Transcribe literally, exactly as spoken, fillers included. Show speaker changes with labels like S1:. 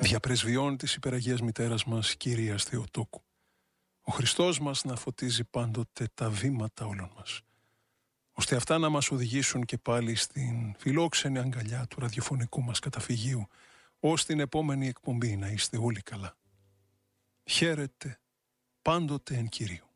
S1: διαπρεσβειών της υπεραγίας μητέρας μας, Κυρίας Θεοτόκου. Ο Χριστός μας να φωτίζει πάντοτε τα βήματα όλων μας, ώστε αυτά να μας οδηγήσουν και πάλι στην φιλόξενη αγκαλιά του ραδιοφωνικού μας καταφυγίου, ως την επόμενη εκπομπή να είστε όλοι καλά. Χαίρετε πάντοτε εν Κυρίω.